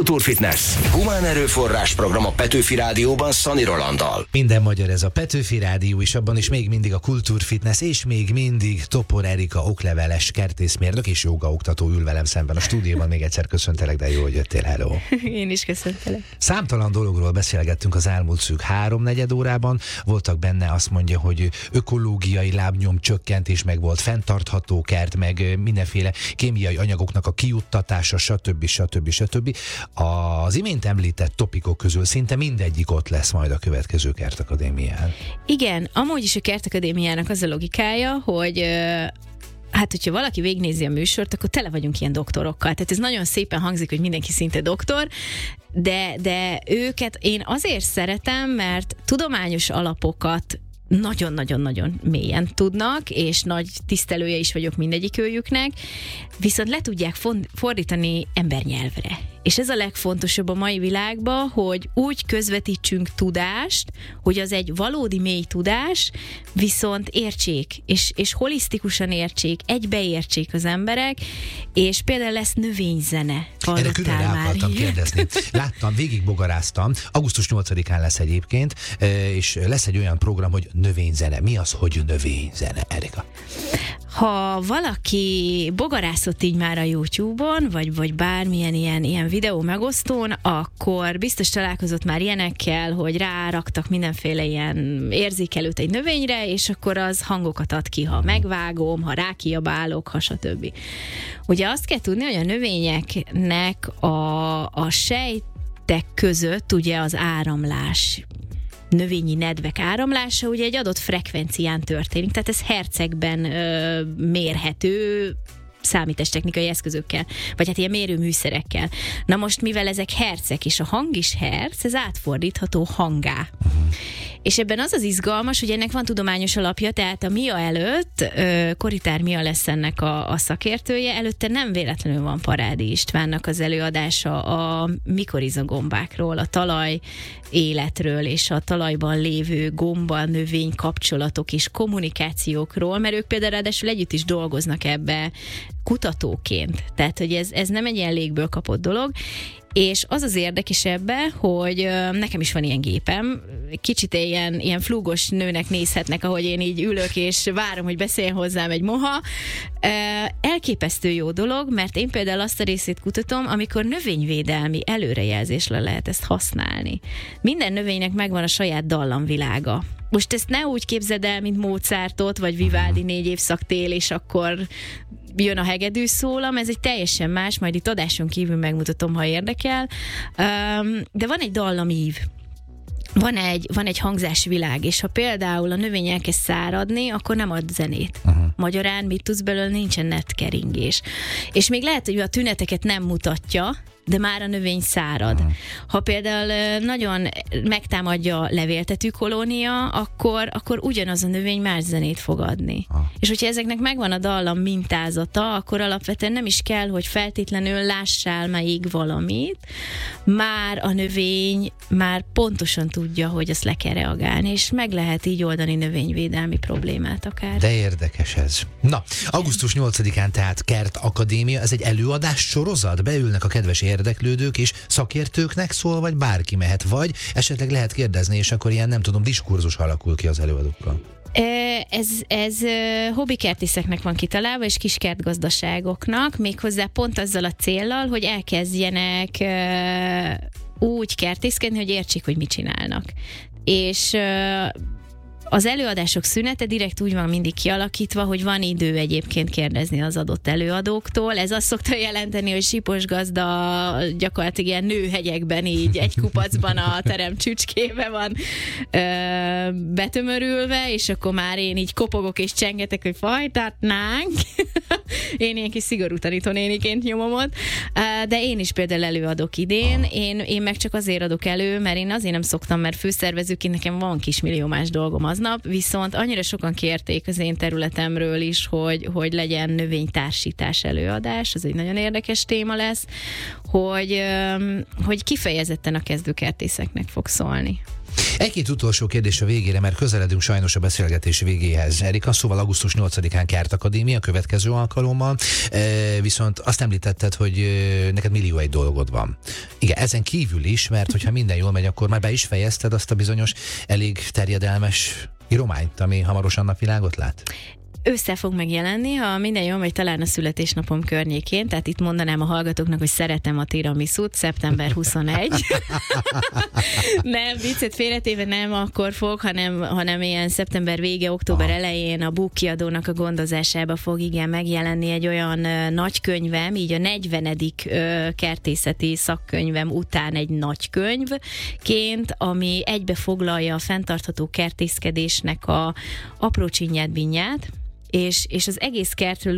Kultúrfitness. Humán erőforrás program a Petőfi Rádióban Szani Rolanddal. Minden magyar ez a Petőfi Rádió, és abban is még mindig a Kultúrfitness, és még mindig Topor Erika okleveles kertészmérnök és jogaoktató ül velem szemben a stúdióban. Még egyszer köszöntelek, de jó, hogy jöttél, hello. Én is köszöntelek. Számtalan dologról beszélgettünk az elmúlt szűk 3-4 órában. Voltak benne, azt mondja, hogy ökológiai lábnyom csökkentés, meg volt fenntartható kert, meg mindenféle kémiai anyagoknak a kijuttatása, stb. Az imént említett topikok közül szinte mindegyik ott lesz majd a következő Kertakadémián. Igen, amúgy is a Kertakadémiának az a logikája, hogy hát, hogyha valaki végignézi a műsort, akkor tele vagyunk ilyen doktorokkal. Tehát ez nagyon szépen hangzik, hogy mindenki szinte doktor, de őket én azért szeretem, mert tudományos alapokat nagyon-nagyon-nagyon mélyen tudnak, és nagy tisztelője is vagyok mindegyik őjüknek, viszont le tudják fordítani embernyelvre. És ez a legfontosabb a mai világban, hogy úgy közvetítsünk tudást, hogy az egy valódi mély tudás, viszont értsék, és holisztikusan értsék, egybeértsék az emberek, és például lesz növényzene. Erre külön rá akartam kérdezni. Láttam, végigbogaráztam, augusztus 8-án lesz egyébként, és lesz egy olyan program, hogy növényzene. Mi az, hogy növényzene, Erika? Ha valaki bogarászott így már a YouTube-on, vagy bármilyen ilyen videó megosztón, akkor biztos találkozott már ilyenekkel, hogy ráraktak mindenféle ilyen érzékelőt egy növényre, és akkor az hangokat ad ki, ha megvágom, ha rákiabálok, ha stb. Ugye azt kell tudni, hogy a növényeknek a sejtek között ugye az áramlás, növényi nedvek áramlása ugye egy adott frekvencián történik, tehát ez hercegben mérhető számítástechnikai eszközökkel, vagy hát ilyen mérőműszerekkel. Na most, mivel ezek hercek, és a hang is herc, ez átfordítható hangá. És ebben az az izgalmas, hogy ennek van tudományos alapja, tehát a MIA előtt, Koritár Mia lesz ennek a szakértője, előtte nem véletlenül van Parádi Istvánnak az előadása a mikorizagombákról, a talaj életről, és a talajban lévő gomba, növény kapcsolatok és kommunikációkról, mert ők például ráadásul együtt is dolgoznak ebbe kutatóként. Tehát, hogy ez nem egy ilyen légből kapott dolog, és az az érdekes ebbe, hogy nekem is van ilyen gépem, kicsit ilyen flúgos nőnek nézhetnek, ahogy én így ülök, és várom, hogy beszéljen hozzám egy moha. Elképesztő jó dolog, mert én például azt a részét kutatom, amikor növényvédelmi előrejelzésre lehet ezt használni. Minden növénynek megvan a saját dallamvilága. Most ezt ne úgy képzeld el, mint Mozartot, vagy Vivaldi 4 évszak tél, és akkor jön a hegedű szólam, ez egy teljesen más, majd itt adáson kívül megmutatom, ha érdekel. De van egy dallamív. Van egy hangzásvilág, és ha például a növény elkezd száradni, akkor nem ad zenét. Magyarán mit tudsz belőle, nincsen netkeringés. És még lehet, hogy a tüneteket nem mutatja, de már a növény szárad. Ha például nagyon megtámadja a levéltető kolónia, akkor ugyanaz a növény más zenét fog adni. És hogyha ezeknek megvan a dallam mintázata, akkor alapvetően nem is kell, hogy feltétlenül lássál még valamit, már a növény már pontosan tudja, hogy azt le kell reagálni, és meg lehet így oldani növényvédelmi problémát akár. De érdekes ez. Na, augusztus 8-án tehát Kertakadémia, ez egy előadás sorozat, beülnek a kedves érdeklődők, és szakértőknek szól, vagy bárki mehet, vagy esetleg lehet kérdezni, és akkor ilyen, nem tudom, diskurzus alakul ki az előadókkal. Ez hobbikertészeknek van kitalálva, és kiskertgazdaságoknak, méghozzá pont azzal a céllal, hogy elkezdjenek úgy kertészkedni, hogy értsék, hogy mit csinálnak. És az előadások szünete direkt úgy van mindig kialakítva, hogy van idő egyébként kérdezni az adott előadóktól. Ez azt szokta jelenteni, hogy Sipos gazda gyakorlatilag ilyen nőhegyekben így egy kupacban a terem csücskébe van betömörülve, és akkor már én így kopogok és csengetek, hogy fajtatnánk. Én ilyen kis szigorú tanítónéniként nyomom ott. De én is például előadok idén. Én meg csak azért adok elő, mert én azért nem szoktam, mert főszervezőként nekem van kismillió más dolgom aznap, viszont annyira sokan kérték az én területemről is, hogy legyen növénytársítás előadás, ez egy nagyon érdekes téma lesz, hogy kifejezetten a kezdőkertészeknek fog szólni. Egy-két utolsó kérdés a végére, mert közeledünk sajnos a beszélgetés végéhez. Erika, szóval augusztus 8-án Kert Akadémia következő alkalommal, viszont azt említetted, hogy neked millió egy dolgod van. Igen, ezen kívül is, mert hogyha minden jól megy, akkor már be is fejezted azt a bizonyos elég terjedelmes írományt, ami hamarosan napvilágot lát? Össze fog megjelenni, ha minden jól megy, talán a születésnapom környékén, tehát itt mondanám a hallgatóknak, hogy szeretem a tiramisút, szeptember 21. Nem, viccet félretéve nem akkor fog, hanem ilyen szeptember vége, október elején a Búk kiadónak a gondozásába fog megjelenni egy olyan nagykönyvem, így a 40. kertészeti szakkönyvem után egy nagykönyvként, ami egybefoglalja a fenntartható kertészkedésnek a apró csinyát-binyát, és az egész kertről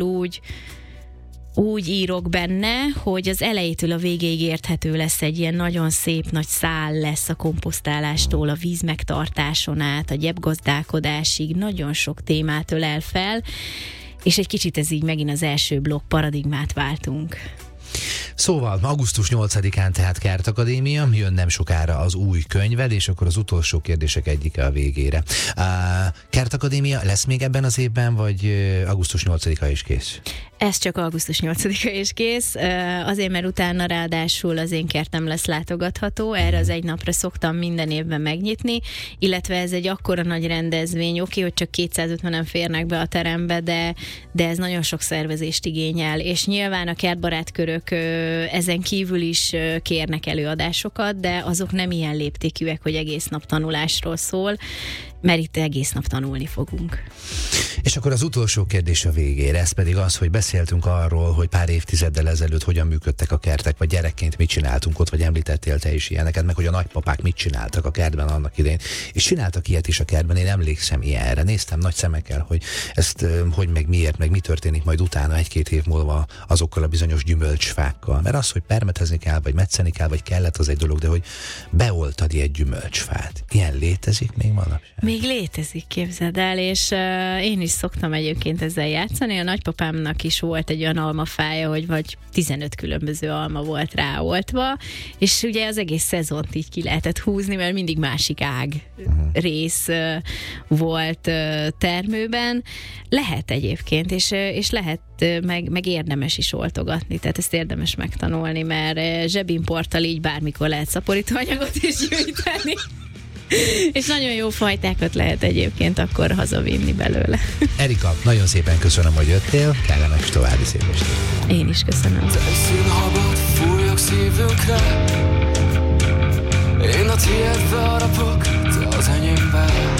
úgy írok benne, hogy az elejétől a végéig érthető lesz, egy ilyen nagyon szép nagy szál lesz a komposztálástól, a víz megtartáson át, a gyepgazdálkodásig, nagyon sok témát ölel fel, és egy kicsit ez így megint az első blokk, paradigmát váltunk. Szóval augusztus 8-án tehát Kert Akadémia, jön nem sokára az új könyved, és akkor az utolsó kérdések egyike a végére. Kert Akadémia lesz még ebben az évben, vagy augusztus 8-a is kész? Ez csak augusztus 8-a és kész, azért, mert utána ráadásul az én kertem lesz látogatható, erre az egy napra szoktam minden évben megnyitni, illetve ez egy akkora nagy rendezvény, oké, hogy csak 250-en férnek be a terembe, de ez nagyon sok szervezést igényel, és nyilván a kertbarátkörök ezen kívül is kérnek előadásokat, de azok nem ilyen léptékűek, hogy egész nap tanulásról szól, mert itt egész nap tanulni fogunk. És akkor az utolsó kérdés a végére, ez pedig az, hogy beszéltünk arról, hogy pár évtizeddel ezelőtt hogyan működtek a kertek, vagy gyerekként mit csináltunk ott, vagy említettél te is ilyeneket, meg hogy a nagypapák mit csináltak a kertben annak idején. És csináltak ilyet is a kertben, én emlékszem ilyenre. Néztem nagy szemekkel, hogy ezt hogy meg miért, meg mi történik majd utána 1-2 év múlva azokkal a bizonyos gyümölcsfákkal. Mert az, hogy permetezni kell, vagy metszeni kell, vagy kellett, az egy dolog, de hogy beoltad egy gyümölcsfát. Ilyen létezik még manapság? Még létezik, képzeld el, és én is szoktam egyébként ezzel játszani. A nagypapámnak is volt egy olyan almafája, hogy vagy 15 különböző alma volt ráoltva, és ugye az egész szezont így ki lehetett húzni, mert mindig másik rész volt termőben. Lehet egyébként, és lehet meg érdemes is oltogatni, tehát ezt érdemes megtanulni, mert zsebimporttal így bármikor lehet szaporítóanyagot is gyűjteni. És nagyon jó fajtákat lehet egyébként akkor hazavinni belőle. Erika, nagyon szépen köszönöm, hogy jöttél, kellemes további szép estét. Én is köszönöm. Színhabad fújok szívünkre, én a tiédbe harapok, te az enyémbe.